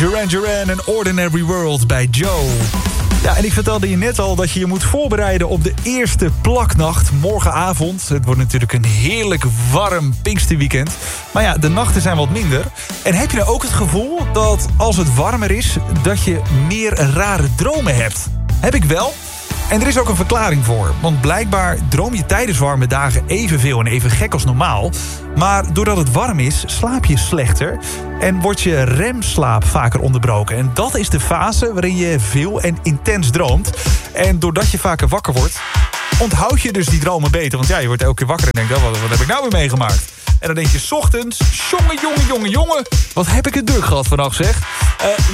Duran Duran en Ordinary World bij Joe. Ja, en ik vertelde je net al dat je je moet voorbereiden op de eerste plaknacht morgenavond. Het wordt natuurlijk een heerlijk warm Pinksterweekend. Maar ja, de nachten zijn wat minder. En heb je nou ook het gevoel dat als het warmer is, dat je meer rare dromen hebt? Heb ik wel. En er is ook een verklaring voor. Want blijkbaar droom je tijdens warme dagen evenveel en even gek als normaal. Maar doordat het warm is, slaap je slechter. En wordt je remslaap vaker onderbroken. En dat is de fase waarin je veel en intens droomt. En doordat je vaker wakker wordt, onthoud je dus die dromen beter. Want ja, je wordt elke keer wakker en denkt, wat heb ik nou weer meegemaakt? En dan denk je 's ochtends, jongen, wat heb ik het druk gehad vannacht zeg.